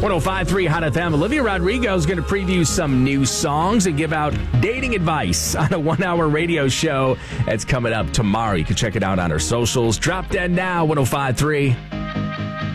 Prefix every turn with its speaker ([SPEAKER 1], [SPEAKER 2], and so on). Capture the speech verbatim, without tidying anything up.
[SPEAKER 1] oh five point three Hot F M. Olivia Rodrigo is going to preview some new songs and give out dating advice on a one-hour radio show that's coming up tomorrow. You can check it out on our socials. Drop Dead now, one oh five point three.